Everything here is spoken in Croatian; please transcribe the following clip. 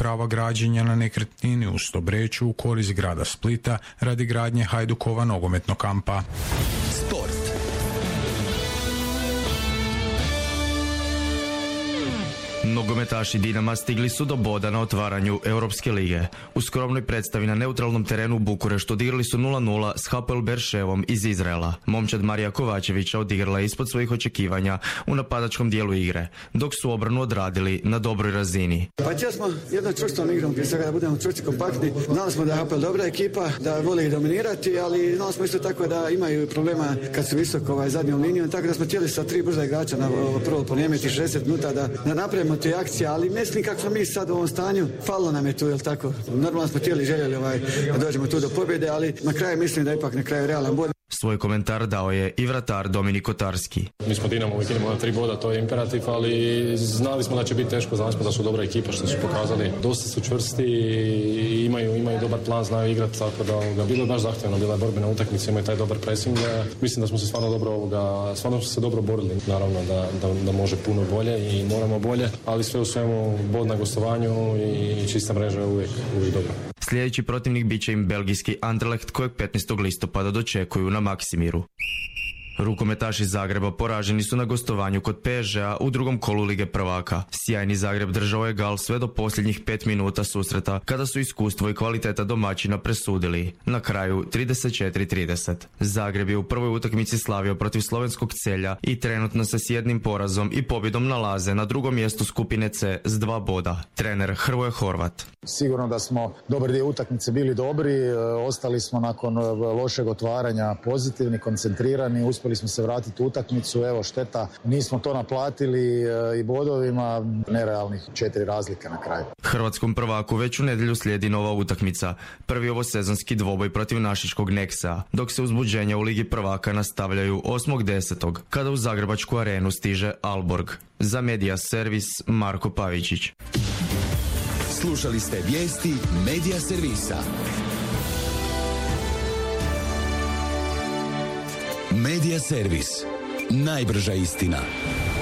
prava građenja na nekretnini u Stobreću u korist grada Splita radi gradnje Hajdukova nogometnog kampa. Sport. Nogometaši Dinama stigli su do boda na otvaranju Europske lige. U skromnoj predstavi na neutralnom terenu u Bukureštu odigrali su 0-0 s Hapoel Berševom iz Izraela. Momčad Marija Kovačevića odigrala je ispod svojih očekivanja u napadačkom dijelu igre, dok su obranu odradili na dobroj razini. Pa htjeli smo jednom čvrstom igrom, prije svega da budemo čvrsti, kompaktni. Znali smo da je Hapoel dobra ekipa, da vole ih dominirati, ali znali smo isto tako da imaju problema kad su visoko zadnjom linijom, tako da smo htjeli sa 3 brza igrača na prvo ponijemiti 60 minuta da napravimo te akcije, ali mislim kako smo mi sad u ovom stanju, falilo nam je tu, jel tako? Normalno smo željeli da dođemo tu do pobjede, ali na kraju mislim da je ipak na kraju realan bod. Svoj komentar dao je i vratar Dominik Kotarski. Mi smo Dinamo, uvijek idemo na 3 boda, to je imperativ, ali znali smo da će biti teško, znali smo da su dobra ekipa, što su pokazali. Dosta su čvrsti i imaju dobar plan, znaju igrati, tako da bilo je baš zahtjevno, bila je borbena utakmica, imaju taj dobar pressing. Mislim da smo se stvarno se dobro borili. Naravno da može puno bolje i moramo bolje, ali sve u svemu bod na gostovanju i čista mreža je uvijek dobro. Sljedeći protivnik bit će im belgijski Anderlecht, kojeg 15. listopada dočekuju na Maksimiru. Rukometaši Zagreba poraženi su na gostovanju kod PSG-a u drugom kolu Lige prvaka. Sjajni Zagreb držao je gal sve do posljednjih 5 minuta susreta, kada su iskustvo i kvaliteta domaćina presudili. Na kraju 34-30. Zagreb je u prvoj utakmici slavio protiv slovenskog Celja i trenutno se s jednim porazom i pobjedom nalaze na drugom mjestu skupine C s 2 boda. Trener Hrvoje Horvat. Sigurno da smo dobar dio utakmice bili dobri, ostali smo nakon lošeg otvaranja pozitivni, koncentrirani, uspjeli smo se vratiti u utakmicu, evo šteta, nismo to naplatili i bodovima, nerealnih 4 razlike na kraju. Hrvatskom prvaku već u nedjelju slijedi nova utakmica, prvi ovosezonski dvoboj protiv našičkog Nexa, dok se uzbuđenja u Ligi prvaka nastavljaju 8.10. kada u Zagrebačku arenu stiže Alborg. Za Media Servis Marko Pavičić. Slušali ste vijesti Media Servisa. Media Servis. Najbrža istina.